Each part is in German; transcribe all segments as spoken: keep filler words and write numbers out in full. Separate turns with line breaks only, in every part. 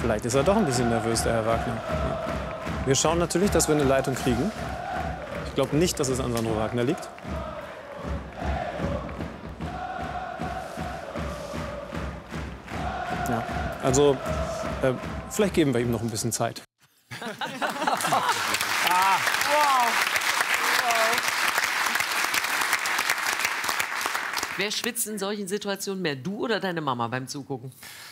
Vielleicht ist er doch ein bisschen nervös, der Herr Wagner. Wir schauen natürlich, dass wir eine Leitung kriegen. Ich glaube nicht, dass es an Sandro Wagner liegt. Ja, also äh, vielleicht geben wir ihm noch ein bisschen Zeit.
Ah. Wow. Wow.
Wer schwitzt in solchen Situationen mehr, du oder deine Mama beim Zugucken?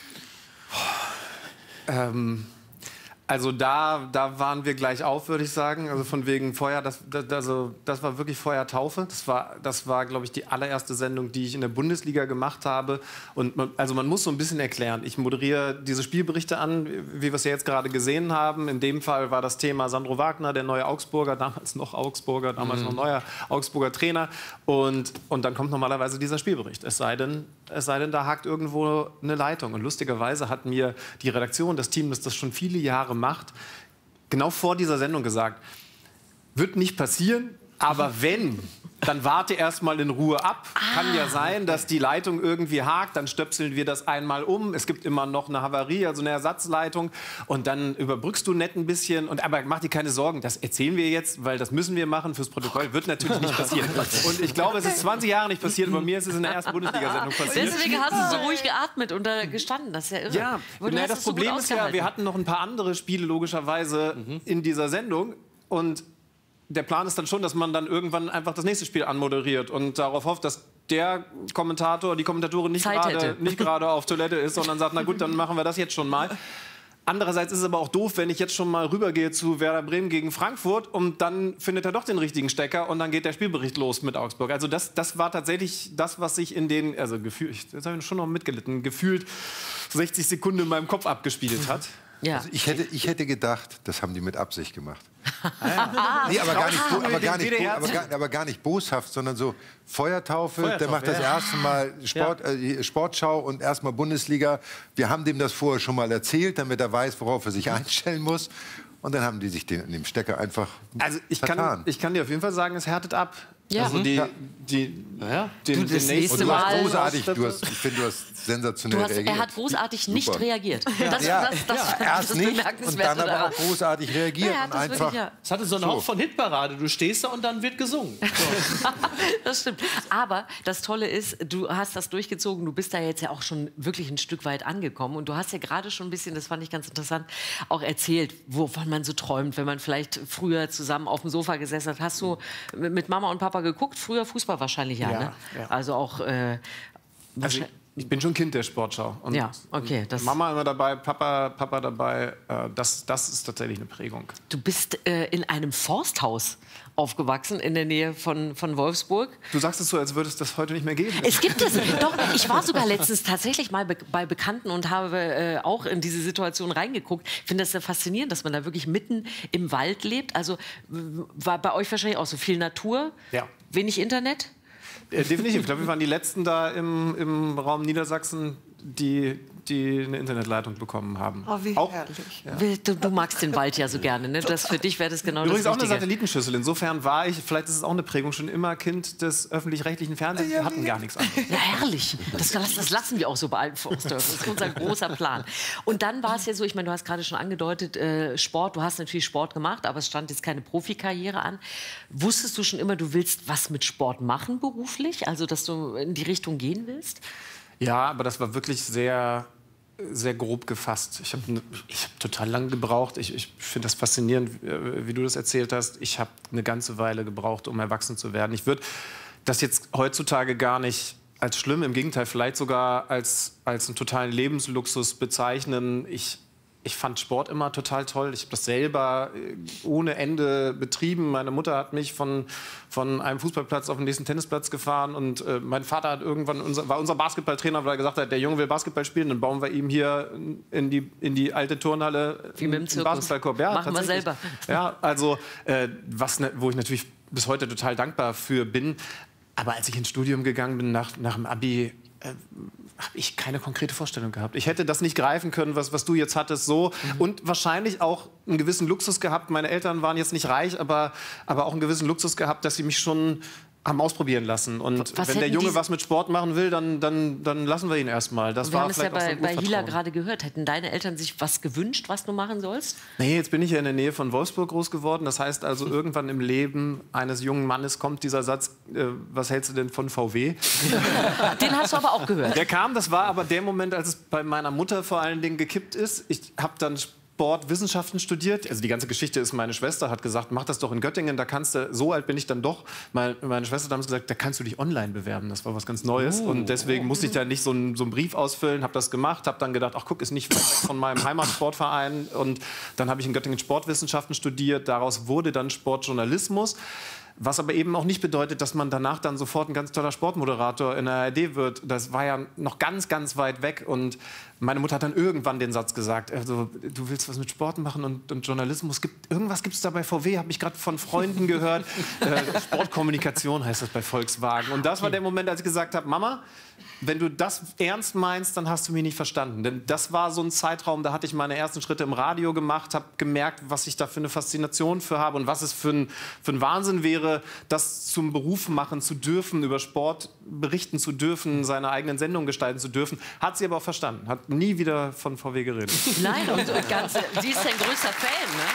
Ähm, also da, da waren wir gleich auf, würde ich sagen. Also von wegen Feuer, das, das, also das war wirklich Feuertaufe. Das war, das war, glaube ich, die allererste Sendung, die ich in der Bundesliga gemacht habe. Und man, also man muss so ein bisschen erklären. Ich moderiere diese Spielberichte an, wie wir es ja jetzt gerade gesehen haben. In dem Fall war das Thema Sandro Wagner, der neue Augsburger, damals noch Augsburger, damals mhm. noch neuer Augsburger Trainer. Und, und dann kommt normalerweise dieser Spielbericht. Es sei denn, es sei denn, da hakt irgendwo eine Leitung. Und lustigerweise hat mir die Redaktion, das Team, das das schon viele Jahre macht, genau vor dieser Sendung gesagt, wird nicht passieren, aber wenn, dann warte erst mal in Ruhe ab. Ah, Kann ja sein, dass die Leitung irgendwie hakt, dann stöpseln wir das einmal um. Es gibt immer noch eine Havarie, also eine Ersatzleitung. Und dann überbrückst du nett ein bisschen. Und, aber mach dir keine Sorgen, das erzählen wir jetzt, weil das müssen wir machen fürs Protokoll. Wird natürlich nicht passieren. Und ich glaube, es ist zwanzig Jahre nicht passiert. Bei mir ist es in der ersten Bundesliga-Sendung passiert.
Deswegen hast du so ruhig geatmet und da gestanden. Das ist ja irre.
Ja, naja, das Problem ist ja, wir hatten noch ein paar andere Spiele logischerweise mhm. in dieser Sendung. Und der Plan ist dann schon, dass man dann irgendwann einfach das nächste Spiel anmoderiert und darauf hofft, dass der Kommentator, die Kommentatorin nicht gerade nicht gerade auf Toilette ist, sondern sagt, na gut, dann machen wir das jetzt schon mal. Andererseits ist es aber auch doof, wenn ich jetzt schon mal rübergehe zu Werder Bremen gegen Frankfurt und dann findet er doch den richtigen Stecker und dann geht der Spielbericht los mit Augsburg. Also das, das war tatsächlich das, was sich in den, also gefühlt, das habe ich schon noch mitgelitten, gefühlt sechzig Sekunden in meinem Kopf abgespielt hat.
Ja. Also ich, hätte, ich hätte gedacht, das haben die mit Absicht gemacht. Ah, ja. Nee, aber, gar nicht, aber, gar nicht, aber, gar, aber gar nicht boshaft, sondern so Feuertaufe, Feuertaufe der macht das ja. erste Mal Sport, ja. äh, Sportschau und erstmal Bundesliga. Wir haben dem das vorher schon mal erzählt, damit er weiß, worauf er sich einstellen muss. Und dann haben die sich den, den Stecker einfach
Also ich
vertan.
kann, ich kann dir auf jeden Fall sagen, es härtet ab.
Ja.
Also die,
ja.
die,
ja.
den,
du, das
den
nächste
und du
Mal
hast großartig, du hast, ich finde, du hast sensationell
du hast,
reagiert.
Er hat großartig
Super.
nicht reagiert.
Ja.
Das,
ja.
das, das,
ja.
das,
Erst
das
nicht und dann aber auch großartig reagiert.
Ja,
und
das
einfach
wirklich, ja.
Es hatte so einen Hauch von Hitparade. Du stehst da und dann wird gesungen. So.
Das stimmt. Aber das Tolle ist, du hast das durchgezogen. Du bist da jetzt ja auch schon wirklich ein Stück weit angekommen. Und du hast ja gerade schon ein bisschen, das fand ich ganz interessant, auch erzählt, wovon man so träumt, wenn man vielleicht früher zusammen auf dem Sofa gesessen hat. Hast du mit Mama und Papa geguckt? Früher Fußball wahrscheinlich, ja.
Ja,
ne?
ja.
Also auch... Äh,
also ich, ich bin schon Kind der Sportschau. Und
ja, okay. Das
Mama immer dabei, Papa, Papa dabei. Äh, das, das ist tatsächlich eine Prägung.
Du bist äh, in einem Forsthaus aufgewachsen in der Nähe von, von Wolfsburg.
Du sagst es so, als würde es das heute nicht mehr geben.
Es gibt es. Doch, ich war sogar letztens tatsächlich mal be bei Bekannten und habe äh, auch in diese Situation reingeguckt. Ich finde das sehr faszinierend, dass man da wirklich mitten im Wald lebt. Also war bei euch wahrscheinlich auch so viel Natur,
ja.
wenig Internet?
Äh, definitiv. Ich glaube, wir waren die Letzten da im, im Raum Niedersachsen, die, die eine Internetleitung bekommen haben.
Oh, wie
auch,
herrlich.
Ja.
Du, du magst den Wald ja so gerne, ne? Das für dich wäre das genau
Übrigens
das
auch eine
Richtige.
Satellitenschüssel. Insofern war ich, vielleicht ist es auch eine Prägung, schon immer Kind des öffentlich-rechtlichen Fernsehens. Wir hatten gar nichts anderes.
Ja, herrlich. Das, das lassen wir auch so bei allen Forstdörfern. Das ist unser großer Plan. Und dann war es ja so, ich meine, du hast gerade schon angedeutet, äh, Sport, du hast natürlich Sport gemacht, aber es stand jetzt keine Profikarriere an. Wusstest du schon immer, du willst was mit Sport machen beruflich? Also, dass du in die Richtung gehen willst?
Ja, aber das war wirklich sehr, sehr grob gefasst. Ich habe ich hab total lange gebraucht. Ich, ich finde das faszinierend, wie du das erzählt hast. Ich habe eine ganze Weile gebraucht, um erwachsen zu werden. Ich würde das jetzt heutzutage gar nicht als schlimm, im Gegenteil, vielleicht sogar als, als einen totalen Lebensluxus bezeichnen. Ich Ich fand Sport immer total toll. Ich habe das selber ohne Ende betrieben. Meine Mutter hat mich von, von einem Fußballplatz auf den nächsten Tennisplatz gefahren. Und äh, mein Vater hat irgendwann unser, war unser Basketballtrainer, weil er gesagt hat, der Junge will Basketball spielen. Dann bauen wir ihm hier in die, in die alte Turnhalle
wie mit dem Zirkus.
Basketballkorb. Ja,
machen wir selber.
Ja, also äh, was, wo ich natürlich bis heute total dankbar für bin. Aber als ich ins Studium gegangen bin, nach, nach dem Abi, äh, habe ich keine konkrete Vorstellung gehabt. Ich hätte das nicht greifen können, was, was du jetzt hattest, so. Mhm. Und wahrscheinlich auch einen gewissen Luxus gehabt. Meine Eltern waren jetzt nicht reich, aber, aber auch einen gewissen Luxus gehabt, dass sie mich schon haben ausprobieren lassen. Und
Was
wenn der
hätten
Junge
die-
was mit Sport machen will, dann, dann, dann lassen wir ihn erstmal. Das
Wir
war
haben es ja
vielleicht auch so
bei,
ein
bei Hila
Urvertrauen.
gerade gehört. Hätten deine Eltern sich was gewünscht, was du machen sollst?
Nee, jetzt bin ich ja in der Nähe von Wolfsburg groß geworden. Das heißt also, irgendwann im Leben eines jungen Mannes kommt dieser Satz, äh, was hältst du denn von V W?
Den hast du aber auch gehört.
Der kam, das war aber der Moment, als es bei meiner Mutter vor allen Dingen gekippt ist. Ich habe dann Sportwissenschaften studiert. Also die ganze Geschichte ist, meine Schwester hat gesagt, mach das doch in Göttingen, da kannst du, so alt bin ich dann doch. Meine, meine Schwester hat damals gesagt, da kannst du dich online bewerben. Das war was ganz Neues.
Oh.
Und deswegen musste ich da nicht so einen, so einen Brief ausfüllen, habe das gemacht, habe dann gedacht, ach guck, ist nicht weit weg von meinem Heimatsportverein. Und dann habe ich in Göttingen Sportwissenschaften studiert. Daraus wurde dann Sportjournalismus. Was aber eben auch nicht bedeutet, dass man danach dann sofort ein ganz toller Sportmoderator in der A R D wird. Das war ja noch ganz, ganz weit weg. Und meine Mutter hat dann irgendwann den Satz gesagt, also, du willst was mit Sport machen und, und Journalismus. Gibt, irgendwas gibt es da bei V W, habe ich gerade von Freunden gehört. äh, Sportkommunikation heißt das bei Volkswagen. Und das war der Moment, als ich gesagt habe, Mama, wenn du das ernst meinst, dann hast du mich nicht verstanden. Denn das war so ein Zeitraum, da hatte ich meine ersten Schritte im Radio gemacht, habe gemerkt, was ich da für eine Faszination für habe und was es für ein, für ein Wahnsinn wäre, das zum Beruf machen zu dürfen, über Sport berichten zu dürfen, seine eigenen Sendungen gestalten zu dürfen. Hat sie aber auch verstanden, hat nie wieder von V W geredet.
Nein, und ganz, sie ist dein größter Fan, ne?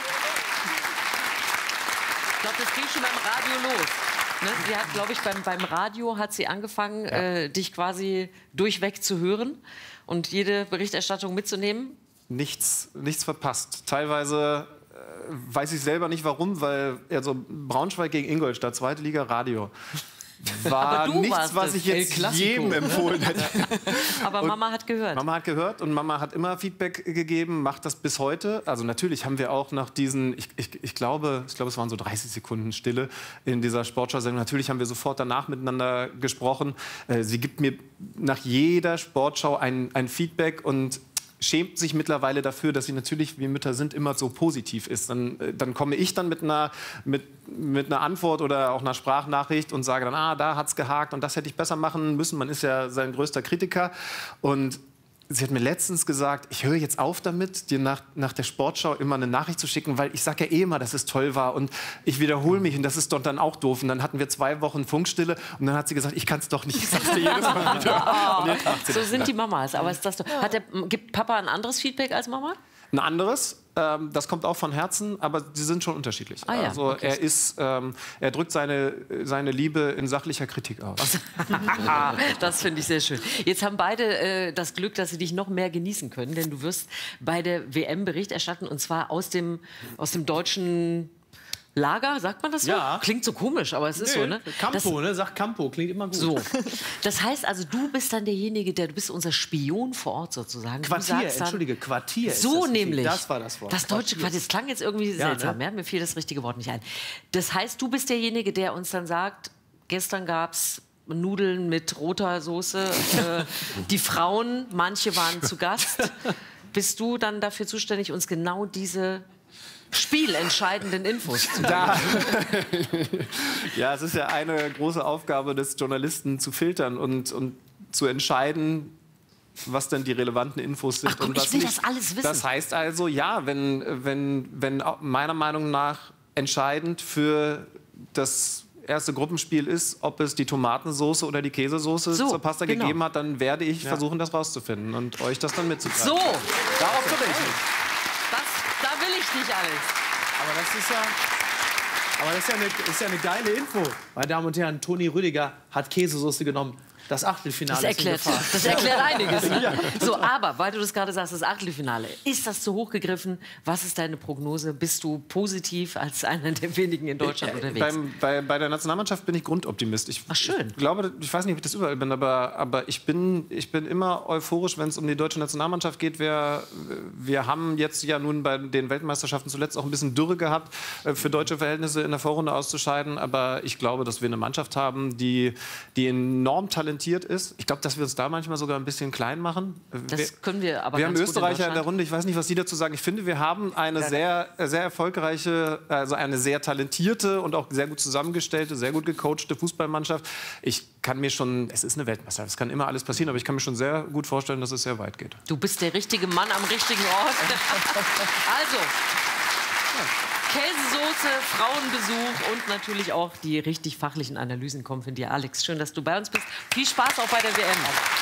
Ich glaube, das ging schon beim Radio los. Ne? Sie hat, glaube ich, beim, beim Radio hat sie angefangen,
Ja.
äh, dich quasi durchweg zu hören und jede Berichterstattung mitzunehmen.
Nichts, nichts verpasst. Teilweise äh, weiß ich selber nicht warum, weil also Braunschweig gegen Ingolstadt, zweite Liga Radio, war
Aber du
nichts,
warst
was
es.
ich jetzt
El Clasico.
jedem empfohlen hätte.
Aber
Und
Mama hat gehört.
Mama hat gehört und Mama hat immer Feedback gegeben, macht das bis heute. Also natürlich haben wir auch nach diesen, ich, ich, ich, glaube, ich glaube, es waren so dreißig Sekunden Stille in dieser Sportschau-Sendung. Natürlich haben wir sofort danach miteinander gesprochen. Äh, sie gibt mir nach jeder Sportschau ein, ein Feedback und schämt sich mittlerweile dafür, dass sie natürlich, wie Mütter sind, immer so positiv ist. Dann, äh, dann komme ich dann mit einer, mit, mit einer Antwort oder auch einer Sprachnachricht und sage dann, ah, da hat's gehakt und das hätte ich besser machen müssen. Man ist ja sein größter Kritiker. Und sie hat mir letztens gesagt, ich höre jetzt auf damit, dir nach, nach der Sportschau immer eine Nachricht zu schicken, weil ich sage ja eh immer, dass es toll war und ich wiederhole mich und das ist doch dann auch doof. Und dann hatten wir zwei Wochen Funkstille und dann hat sie gesagt, ich kann es doch nicht, ich sag's dir jedes Mal wieder. Und jetzt macht sie
So
das.
sind die Mamas. Aber ist das doch, hat der, gibt Papa ein anderes Feedback als Mama?
Ein anderes, ähm, das kommt auch von Herzen, aber sie sind schon unterschiedlich.
Ah ja,
also
okay.
er ist, ähm, er drückt seine, seine Liebe in sachlicher Kritik aus.
Das finde ich sehr schön. Jetzt haben beide äh, das Glück, dass sie dich noch mehr genießen können, denn du wirst bei der W M Bericht erstatten und zwar aus dem, aus dem deutschen Lager, sagt man das so?
Ja.
Klingt so komisch, aber es ist so, ne?
Campo, ne? Sag Campo, klingt immer gut.
Das, so. Das heißt also, du bist dann derjenige, der, du bist unser Spion vor Ort sozusagen. Du
Quartier,
sagst dann,
entschuldige, Quartier. ist
So
das richtig.
nämlich.
Das war das Wort.
Das deutsche Quartier. Das klang jetzt irgendwie
Ja,
seltsam.
ne?
Ja? Mir fiel das richtige Wort nicht ein. Das heißt, du bist derjenige, der uns dann sagt, gestern gab es Nudeln mit roter Soße. äh, die Frauen, manche waren zu Gast. Bist du dann dafür zuständig, uns genau diese spielentscheidenden Infos zu geben?
Da. Ja, es ist ja eine große Aufgabe des Journalisten zu filtern und, und zu entscheiden, was denn die relevanten Infos sind.
Ach komm,
und
ich
was
will
nicht.
das alles wissen.
Das heißt also, ja, wenn, wenn, wenn auch meiner Meinung nach entscheidend für das erste Gruppenspiel ist, ob es die Tomatensoße oder die Käsesoße
So,
zur Pasta
genau.
gegeben hat, dann werde ich versuchen, das rauszufinden und euch das dann mitzuteilen.
So,
Darauf berichten.
das, da will ich nicht alles.
Aber das ist ja, aber das ist ja, eine, ist ja eine geile Info. Meine Damen und Herren, Toni Rüdiger hat Käsesoße genommen. Das Achtelfinale
Das
ist in
erklärt,
Gefahr.
das erklärt einiges. Ne? So, aber, weil du das gerade sagst, das Achtelfinale. Ist das zu hoch gegriffen? Was ist deine Prognose? Bist du positiv als einer der wenigen in Deutschland unterwegs?
Beim, bei, bei der Nationalmannschaft bin ich Grundoptimist. Ich,
Ach, schön.
Ich glaube, ich weiß nicht, ob ich das überall bin, aber, aber ich, bin, ich bin immer euphorisch, wenn es um die deutsche Nationalmannschaft geht. Wir, wir haben jetzt ja nun bei den Weltmeisterschaften zuletzt auch ein bisschen Dürre gehabt, für deutsche Verhältnisse in der Vorrunde auszuscheiden. Aber ich glaube, dass wir eine Mannschaft haben, die, die enorm talentiert ist. Ich glaube, dass wir uns da manchmal sogar ein bisschen klein machen.
Das
wir,
können wir aber
wir haben
ganz gut in
Österreicher in, der
Deutschland.
Runde. Ich weiß nicht, was Sie dazu sagen. Ich finde, wir haben eine sehr, sehr erfolgreiche, also eine sehr talentierte und auch sehr gut zusammengestellte, sehr gut gecoachte Fußballmannschaft. Ich kann mir schon, es ist eine Weltmeisterschaft, es kann immer alles passieren, aber ich kann mir schon sehr gut vorstellen, dass es sehr weit geht.
Du bist der richtige Mann am richtigen Ort. Also, Käsesoße, Frauenbesuch und natürlich auch die richtig fachlichen Analysen kommen von dir, Alex. Schön, dass du bei uns bist. Viel Spaß auch bei der W M.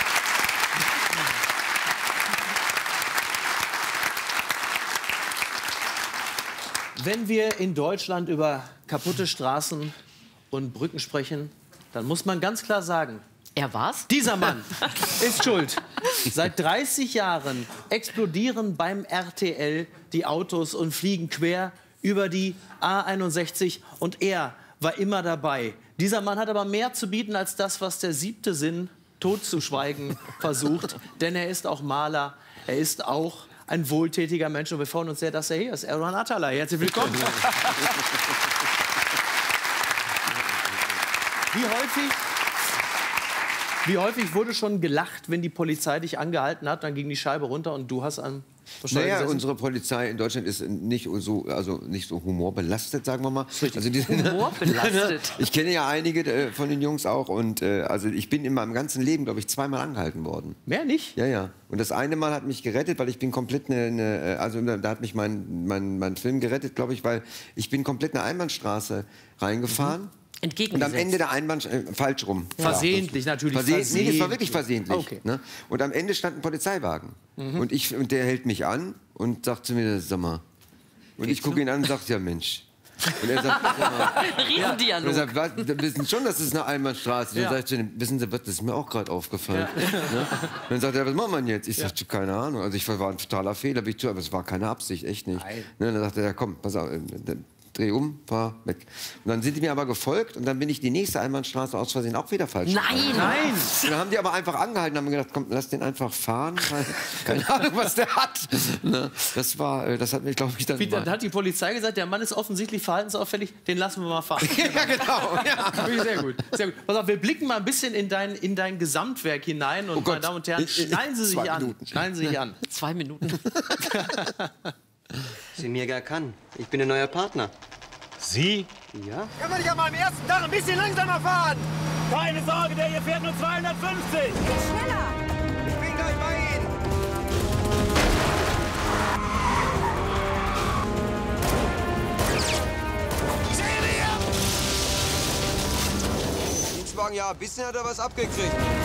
Wenn wir in Deutschland über kaputte Straßen und Brücken sprechen, dann muss man ganz klar sagen,
er war's?
Dieser Mann ist schuld. Seit dreißig Jahren explodieren beim R T L die Autos und fliegen quer über die A einundsechzig und er war immer dabei. Dieser Mann hat aber mehr zu bieten als das, was der siebte Sinn totzuschweigen versucht. Denn er ist auch Maler, er ist auch ein wohltätiger Mensch und wir freuen uns sehr, dass er hier ist. Erdoğan Atalay, herzlich willkommen. Wie häufig, wie häufig wurde schon gelacht, wenn die Polizei dich angehalten hat, dann ging die Scheibe runter und du hast an
Naja, unsere Polizei in Deutschland ist nicht so, also nicht so humorbelastet, sagen wir mal. Also die,
humorbelastet?
Ich kenne ja einige äh, von den Jungs auch und äh, also ich bin in meinem ganzen Leben, glaube ich, zweimal angehalten worden.
Mehr nicht?
Ja, ja. Und das eine Mal hat mich gerettet, weil ich bin komplett eine, eine also da hat mich mein, mein, mein Film gerettet, glaube ich, weil ich bin komplett eine Einbahnstraße reingefahren. Mhm. Und am Ende der Einbahn, äh, falsch rum.
Versehentlich,
ja,
natürlich.
Verseh
versehentlich.
Nee, das war wirklich versehentlich.
Okay.
Ne? Und am Ende stand ein Polizeiwagen. Mhm. Und, ich, und der hält mich an und sagt zu mir, sag mal. Und ich gucke ihn an und sage, ja Mensch. Und er sagt, sag mal.
Riesendialog.
Und er sagt, was, wir wissen schon, das ist eine Einbahnstraße. Ja. Dann sag ich, wissen Sie was, das ist mir auch gerade aufgefallen. Ja. Ne? Dann sagt er, was macht man jetzt? Ich ja. sagte, keine Ahnung. Also ich war ein totaler Fehler, bin ich zu, aber es war keine Absicht, echt nicht. Ne? Dann sagt er, ja komm, pass auf. Dreh um, fahr weg. Und dann sind die mir aber gefolgt und dann bin ich die nächste Einbahnstraße aus Versehen auch wieder falsch.
Nein,
gefahren.
nein!
Und dann haben die aber einfach angehalten und haben gedacht, komm, lass den einfach fahren. Keine Ahnung, was der hat. Das war, das hat mich, glaube ich, dann...
Wie, dann hat die Polizei gesagt, der Mann ist offensichtlich verhaltensauffällig, den lassen wir mal fahren.
Ja, genau. Ja.
Sehr gut, sehr gut. Pass auf, wir blicken mal ein bisschen in dein, in dein Gesamtwerk hinein und, oh meine Damen und Herren, schnallen Sie sich an.
Minuten.
Schnallen Sie sich an.
Zwei Minuten.
Semir Khan, ich bin ein neuer Partner.
Sie?
Ja?
Kann man nicht an meinem ersten Tag ein bisschen langsamer fahren? Keine Sorge, der hier fährt nur zweihundertfünfzig.
Schneller!
Ich bin gleich bei Ihnen.
Dienstwagen, ja, ein bisschen hat er was abgekriegt.